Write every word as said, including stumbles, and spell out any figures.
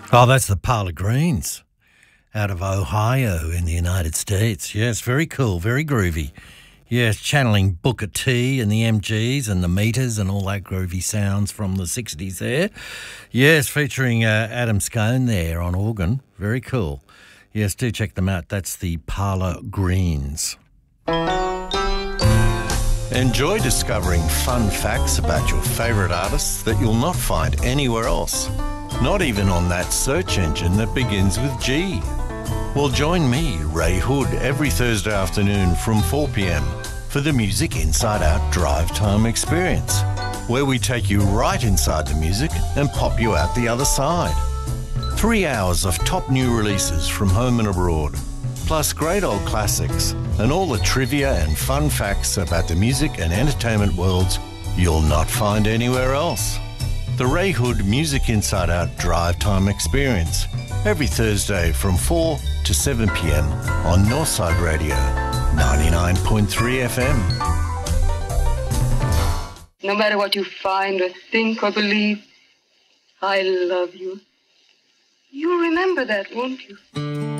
Oh, that's the Parlor Greens out of Ohio in the United States. Yes, very cool, very groovy. Yes, channeling Booker T and the M Gs and the Meters and all that groovy sounds from the sixties there. Yes, featuring uh, Adam Scone there on organ. Very cool. Yes, do check them out. That's the Parlor Greens. Enjoy discovering fun facts about your favourite artists that you'll not find anywhere else. Not even on that search engine that begins with G. Well, join me, Ray Hood, every Thursday afternoon from four p.m. for the Music Inside Out Drive Time Experience, where we take you right inside the music and pop you out the other side. Three hours of top new releases from home and abroad, plus great old classics and all the trivia and fun facts about the music and entertainment worlds you'll not find anywhere else. The Ray Hood Music Inside Out Drive Time Experience, every Thursday from four to seven p.m. on Northside Radio, ninety-nine point three F M. No matter what you find or think or believe, I love you. You'll remember that, won't you?